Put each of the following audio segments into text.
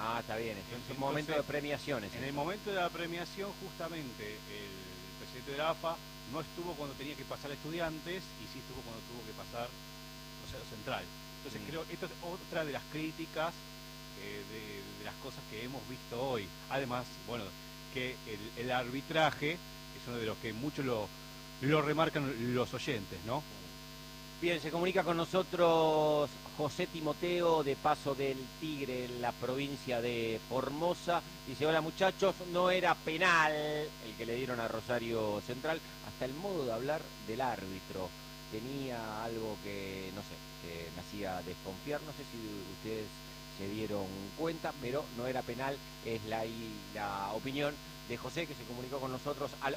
Ah, está bien, es un momento de premiaciones. En el momento de la premiación, justamente, el presidente de la AFA no estuvo cuando tenía que pasar Estudiantes y sí estuvo cuando tuvo que pasar Rosario Central. Entonces creo que esto es otra de las críticas de las cosas que hemos visto hoy. Además, bueno, que el arbitraje es uno de los que muchos lo remarcan los oyentes, ¿no? Bien, se comunica con nosotros José Timoteo de Paso del Tigre, en la provincia de Formosa. Dice, hola muchachos, no era penal el que le dieron a Rosario Central. Hasta el modo de hablar del árbitro tenía algo que, no sé, que me hacía desconfiar. No sé si ustedes se dieron cuenta, pero no era penal. Es la opinión de José, que se comunicó con nosotros al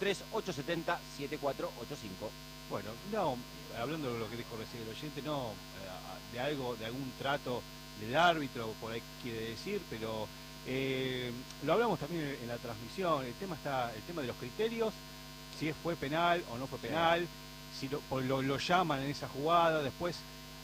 1138707485. Bueno, no, hablando de lo que dijo recién el oyente, no, de algún trato del árbitro, por ahí quiere decir, pero lo hablamos también en la transmisión. El tema de los criterios, si fue penal o no fue penal, si lo llaman en esa jugada, después,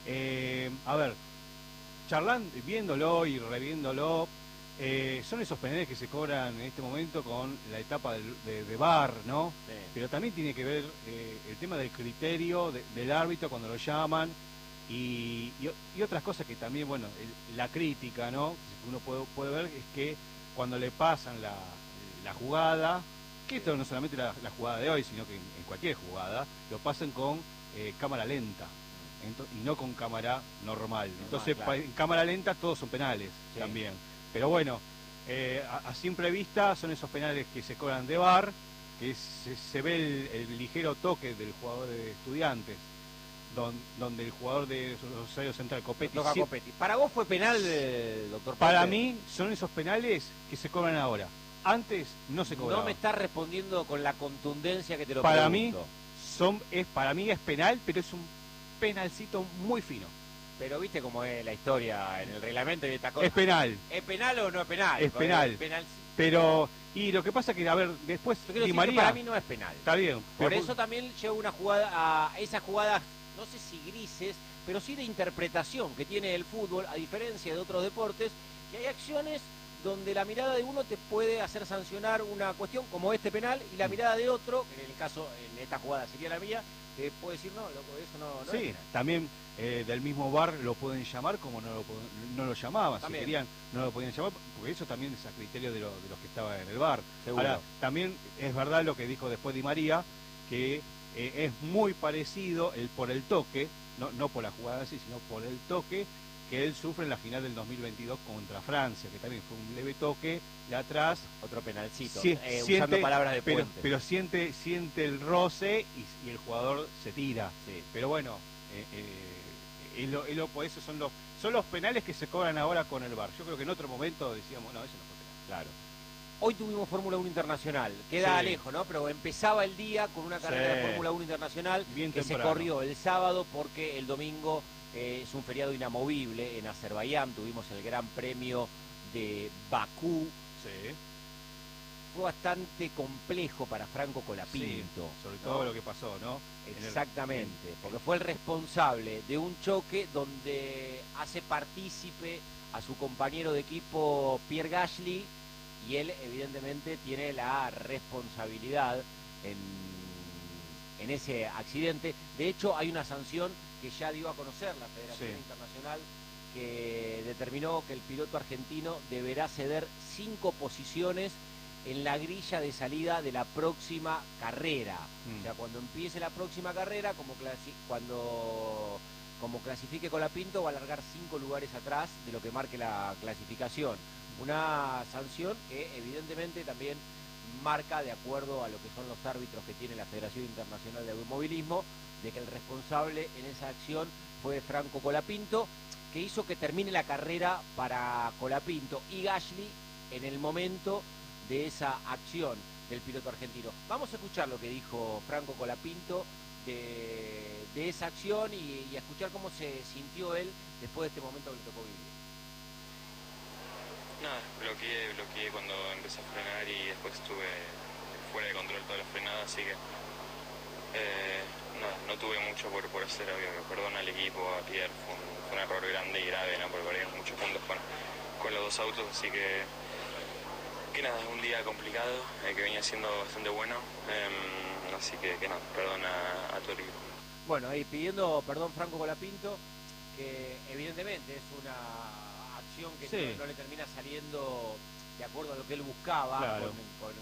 a ver, charlando, viéndolo y reviéndolo, son esos penales que se cobran en este momento con la etapa de VAR, ¿no? Sí. Pero también tiene que ver el tema del criterio del árbitro cuando lo llaman y otras cosas que también, bueno, la crítica, ¿no? Uno puede ver es que cuando le pasan la jugada, que esto no solamente la jugada de hoy, sino que en cualquier jugada, lo pasan con cámara lenta. Y no con cámara normal. Entonces, claro, en cámara lenta todos son penales, sí, también. Pero bueno, a simple vista son esos penales que se cobran de VAR, que se ve el ligero toque del jugador de Estudiantes, donde el jugador de Rosario Central, Copetti. ¿Para vos fue penal, doctor Ponte? Para mí son esos penales que se cobran ahora. Antes no se cobraban. No me estás respondiendo con la contundencia que te lo para pregunto. Para mí es penal, pero es un penalcito muy fino. Pero viste cómo es la historia en el reglamento y esta cosa. Es penal. ¿Es penal o no es penal? Es penal. Pero, y lo que pasa que, a ver, después Di María, para mí no es penal. Está bien. Por eso también lleva una jugada a esas jugadas, no sé si grises, pero sí de interpretación que tiene el fútbol, a diferencia de otros deportes, que hay acciones donde la mirada de uno te puede hacer sancionar una cuestión como este penal y la mirada de otro, que en el caso, en esta jugada sería la mía, te puede decir, no, loco, eso no sí, es penal. También del mismo VAR lo pueden llamar como no lo llamaban. También. Si querían, no lo podían llamar, porque eso también es a criterio de los que estaban en el VAR. Seguro. Ahora, también es verdad lo que dijo después Di María, que es muy parecido por el toque, no por la jugada así, sino por el toque que él sufre en la final del 2022 contra Francia, que también fue un leve toque de atrás. Otro penalcito, usando palabras de Puente. Pero siente el roce y el jugador se tira. Sí. Pero bueno, por eso son los penales que se cobran ahora con el VAR. Yo creo que en otro momento decíamos, no, eso no fue penal. Claro. Hoy tuvimos Fórmula 1 Internacional, queda lejos, ¿no? Pero empezaba el día con una carrera de Fórmula 1 Internacional bien que temprano. Se corrió el sábado porque el domingo es un feriado inamovible en Azerbaiyán. Tuvimos el Gran Premio de Bakú. Sí. Fue bastante complejo para Franco Colapinto. Sí, sobre todo lo que pasó, ¿no? Exactamente, porque fue el responsable de un choque donde hace partícipe a su compañero de equipo Pierre Gasly y él evidentemente tiene la responsabilidad en ese accidente. De hecho, hay una sanción que ya dio a conocer la Federación Internacional, que determinó que el piloto argentino deberá ceder 5 posiciones en la grilla de salida de la próxima carrera. O sea, cuando empiece la próxima carrera, como clasifique Colapinto, va a largar 5 lugares atrás de lo que marque la clasificación. Una sanción que evidentemente también marca, de acuerdo a lo que son los árbitros que tiene la Federación Internacional de Automovilismo, de que el responsable en esa acción fue Franco Colapinto, que hizo que termine la carrera para Colapinto y Gasly en el momento de esa acción del piloto argentino. Vamos a escuchar lo que dijo Franco Colapinto de esa acción y a escuchar cómo se sintió él después de este momento que le tocó vivir. Nada, bloqueé cuando empecé a frenar y después estuve fuera de control toda la frenada, así que nada, no tuve mucho por hacer. Perdón al equipo, a Pierre, fue un error grande y grave, ¿no? Porque perdimos muchos puntos con los dos dos autos, así que nada, es un día complicado, que venía siendo bastante bueno, así que nada, perdón a todo el equipo. Bueno, ahí pidiendo perdón Franco Colapinto, que evidentemente es una acción que Sí. no le termina saliendo de acuerdo a lo que él buscaba, Claro.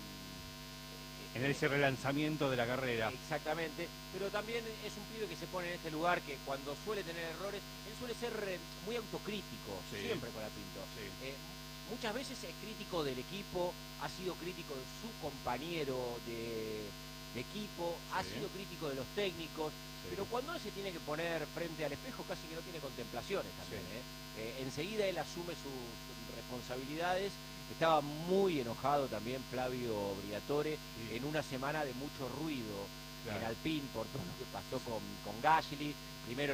En ese relanzamiento de la carrera. Exactamente, pero también es un pibe que se pone en este lugar que cuando suele tener errores, él suele ser muy autocrítico, Sí. siempre Colapinto. Sí. Muchas veces es crítico del equipo, ha sido crítico de su compañero de equipo, ha Sí. sido crítico de los técnicos, Sí. pero cuando él se tiene que poner frente al espejo casi que no tiene contemplaciones también. Sí. Enseguida él asume sus responsabilidades. Estaba muy enojado también Flavio Briatore, Sí. en una semana de mucho ruido Claro. en Alpine por todo lo que pasó con Gasly. Primero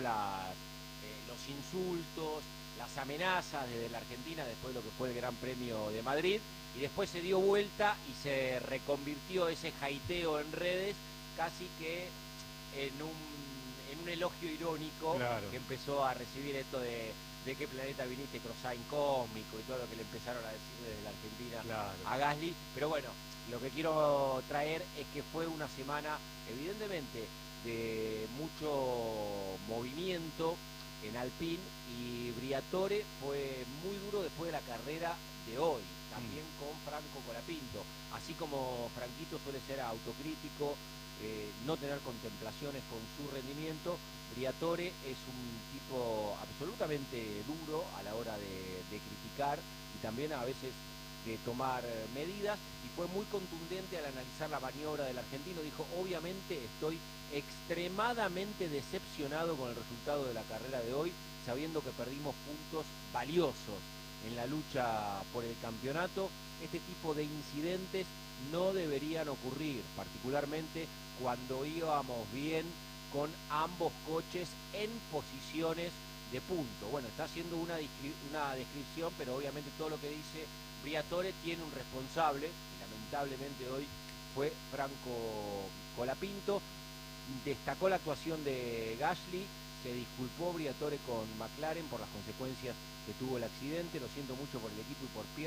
los insultos, las amenazas desde la Argentina después de lo que fue el Gran Premio de Madrid, y después se dio vuelta y se reconvirtió ese jaiteo en redes casi que en un elogio irónico. Claro. Que empezó a recibir esto de qué planeta viniste, Crosain cósmico, y todo lo que le empezaron a decir desde la Argentina. Claro. A Gasly. Pero bueno, lo que quiero traer es que fue una semana evidentemente de mucho movimiento en Alpine, y Briatore fue muy duro después de la carrera de hoy, también con Franco Colapinto. Así como Franquito suele ser autocrítico, no tener contemplaciones con su rendimiento, Briatore es un tipo absolutamente duro a la hora de criticar y también a veces de tomar medidas, y fue muy contundente al analizar la maniobra del argentino. Dijo: obviamente estoy extremadamente decepcionado con el resultado de la carrera de hoy, sabiendo que perdimos puntos valiosos en la lucha por el campeonato. Este tipo de incidentes no deberían ocurrir, particularmente cuando íbamos bien con ambos coches en posiciones de punto. Bueno, está haciendo una descripción, pero obviamente todo lo que dice Briatore tiene un responsable, y lamentablemente hoy fue Franco Colapinto. Destacó la actuación de Gasly, se disculpó Briatore con McLaren por las consecuencias que tuvo el accidente. Lo siento mucho por el equipo y por Pierre.